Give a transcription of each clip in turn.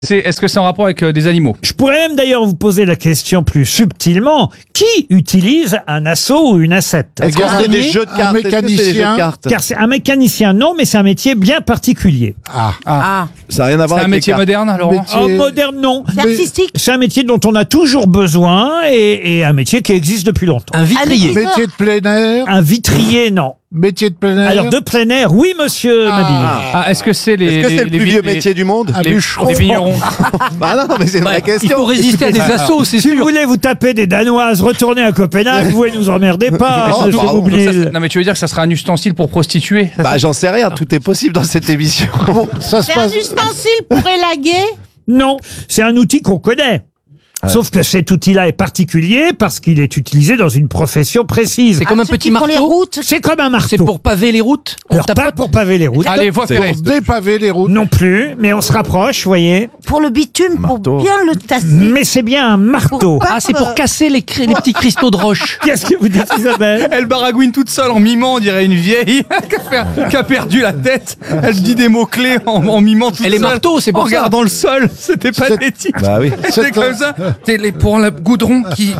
Est-ce que c'est en rapport avec des animaux? Je pourrais même d'ailleurs vous poser la question plus subtilement. Qui utilise un assaut ou une assette? Est-ce que c'est des jeux de cartes? Est-ce que c'est des jeux de cartes? Car c'est un mécanicien, non, mais c'est un métier bien particulier. Ça n'a rien à voir C'est un avec métier moderne, Laurent? Oh, moderne, non. C'est artistique. C'est un métier dont on a toujours besoin et un métier qui existe depuis longtemps. Un vitrier. Métier de plein air. Un vitrier, non. Métier de plein air. Alors, de plein air, oui, monsieur Mabille. Est-ce que c'est Est-ce que c'est le plus vieux métier du monde? Un bûcheron. les vignerons? Bah non, mais c'est une vraie Il question. faut résister à des assauts, c'est Si vous sûr. voulez vous taper des Danoises, retournez à Copenhague, vous ne nous emmerdez pas, Oh, monsieur pardon. Boublil. Non mais tu veux dire que ça sera un ustensile pour prostituer? Bah j'en sais rien, tout est possible dans cette émission. Ça se C'est un passe. ustensile pour élaguer. Non, c'est un outil qu'on connaît. Sauf que cet outil-là est particulier parce qu'il est utilisé dans une profession précise. C'est comme un Ceux petit qui font les marteau. routes. C'est comme un marteau. C'est pour paver les routes. On Alors, tape pas pour paver les routes. Allez, voix ferrée. Pour dépaver les routes. Non plus, mais on se rapproche, vous voyez. Pour le bitume, Marteau. pour bien le tasser. Mais c'est bien un marteau. Pour- Ah, c'est pour casser les petits cristaux de roche. Qu'est-ce que vous dites, Isabelle? Elle baragouine toute seule en mimant, on dirait une vieille qui a perdu la tête. Elle dit des mots-clés en mimant toute Elle est seule. marteau, c'est pour en ça. regardant le sol. C'était pathétique. Bah oui. C'est comme ça. C'est pour le goudron qui...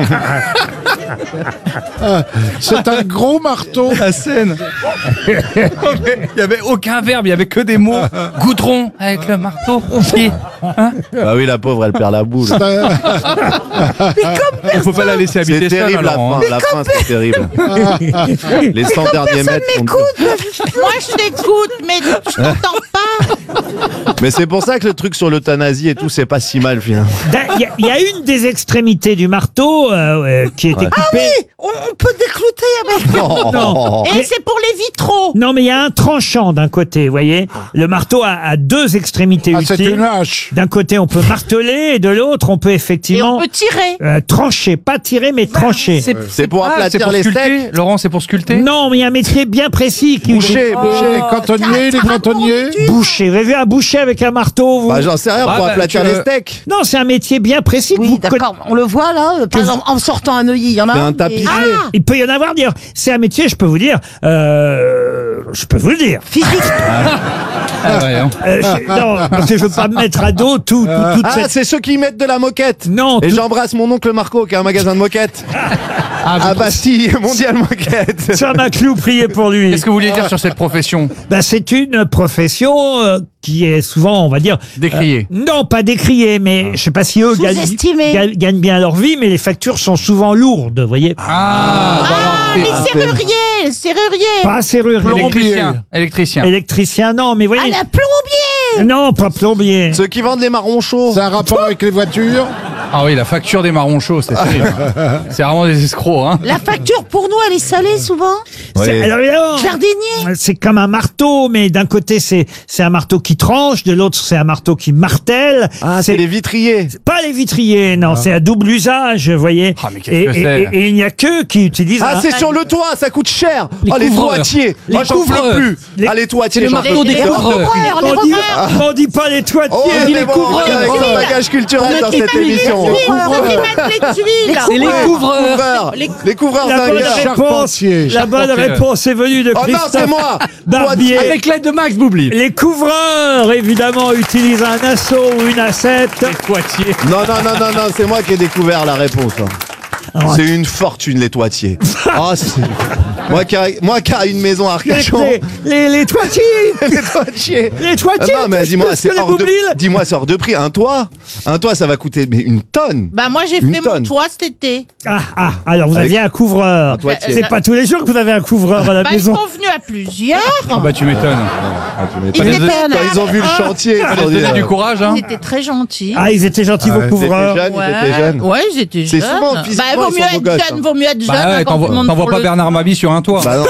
C'est un gros marteau. La scène. Il y avait aucun verbe, il y avait que des mots. Goudron avec le marteau. Bah oui, la pauvre, elle perd la boule. Il faut pas la laisser C'est habiter seule, terrible la Laurent. fin. La fin, c'est terrible. Les 100 derniers mètres sont... Moi, je t'écoute, mais je t'entends pas. Mais c'est pour ça que le truc sur l'euthanasie et tout, c'est pas si mal finalement. Il y a une des extrémités du marteau qui est équipée. Ah oui, on peut déclouter avec. Oh. Et c'est pour les vitraux. Non, mais il y a un tranchant d'un côté, vous voyez. Le marteau a deux extrémités Ah, c'est utiles. une hache. D'un côté, on peut marteler et de l'autre, on peut Et effectivement on peut tirer. trancher. Pas tirer, mais trancher. C'est pour C'est aplatir pour les steaks. sculpter, Laurent, c'est pour sculpter. Non, mais il y a un métier bien précis qui Boucher, cantonnier, les cantonniers. Boucher. Vous avez vu un boucher avec un marteau, vous? Bah j'en sais rien, pour bah, aplatir tu- les steaks. Non, c'est un métier bien précis. que Oui, vous d'accord. On le voit là. Par exemple, en sortant un œillet, il y en a C'est un mais- tapissier. Ah, Il peut y en avoir, dire. C'est un métier, je peux vous dire. Je peux vous le dire. physique. Ah ouais, hein. Non, parce que je veux pas me mettre à dos toute Ah, cette... c'est ceux qui mettent de la moquette. Non, Et tout- j'embrasse mon oncle Marco qui a un magasin de moquettes. À Bastille, Mondial Moquette. Ça m'a clou, priez pour lui. Qu'est-ce que vous vouliez dire sur cette profession? Ben, c'est une profession qui est souvent, on va dire... Décriée. Non, pas décriée, mais je sais pas si eux Sous-estimée. gagnent bien leur vie, mais les factures sont souvent lourdes, vous voyez. Ah, Ah, les serruriers, serruriers. Pas serrurier. Électricien. Électricien, non, mais vous Ah, voyez... la plombier. Non, pas plombier. Ceux qui vendent les marrons chauds. C'est un rapport avec les voitures. Ah oui, la facture des marrons chauds, c'est terrible. C'est vraiment des escrocs, hein. La facture pour nous, elle est salée souvent. C'est- alors, évidemment, Jardinier. c'est comme un marteau, mais d'un côté c'est un marteau qui tranche, de l'autre c'est un marteau qui martèle. Ah, c'est les vitriers. Pas les vitriers, non, c'est à double usage, vous voyez. Ah, mais qu'est-ce que c'est et il n'y a qu'eux qui utilisent. Ah, c'est sur le toit, ça coûte cher. Les Oh, les couvreurs. toitiers. Les Oh, j'en peux couvreurs. plus. Les- Ah, les toitiers. C'est le j'en peux marteau plus. des couvreurs. on dit pas les toitiers. Oh, dit c'est les bon, couvreurs. on est avec le bagage culturel dans cette émission. On va mettre les tuiles. C'est les couvreurs. Les couvreurs La bonne zingueurs. réponse, Charpentier. la bonne Charpentier. réponse est venue de Oh non, Christophe c'est moi. Barbier. Avec l'aide de Max Boubli. Les couvreurs, évidemment, utilisent un assaut ou une assette. Toitier. Non, c'est moi qui ai découvert la réponse. Hein. C'est une fortune, les toitiers. Ah, moi qui ai une maison à Arcachon. Les toitiers. Les toitiers. Les toitiers. Ah non, mais dis-moi, qu'est-ce que c'est les hors de, Boublil dis-moi, c'est hors de prix. Un toit, ça va coûter mais une tonne. Bah moi j'ai Une fait mon tonne. toit cet été. Alors vous Avec aviez un couvreur. un toitier. C'est pas tous les jours que vous avez un couvreur à la Bah ils maison. sont venus à plusieurs. Ah bah tu m'étonnes. Ils étaient Quand ils ont vu le chantier, ils se sont dit, Donner du courage, hein. Ils étaient très gentils. Ah, ils étaient gentils, vos ils étaient couvreurs. jeunes, ils étaient jeunes. Ouais, ils étaient C'est jeunes. souvent, Bah physiquement, vaut ils mieux sont beaux gosses, être jeune, vaut mieux être jeune. Bah ouais, avant que tout le monde t'envoies pour pas le- Bernard Mabie sur un toit. Bah non.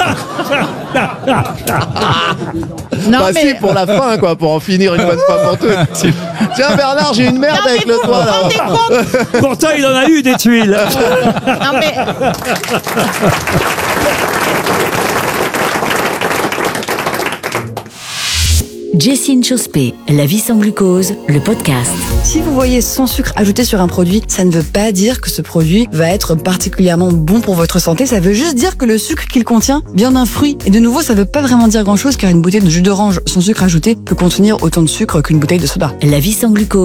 Non Bah mais si, pour la fin, quoi, pour en finir une bonne fois pour toutes. Tiens Bernard, j'ai une merde non, mais avec le vous toit vous là. rendez compte. Pourtant, il en a eu des tuiles. Non mais Jessine Chospé, La vie sans glucose, le podcast. Si vous voyez sans sucre ajouté sur un produit, ça ne veut pas dire que ce produit va être particulièrement bon pour votre santé. Ça veut juste dire que le sucre qu'il contient vient d'un fruit. Et de nouveau, ça veut pas vraiment dire grand chose car une bouteille de jus d'orange sans sucre ajouté peut contenir autant de sucre qu'une bouteille de soda. La vie sans glucose.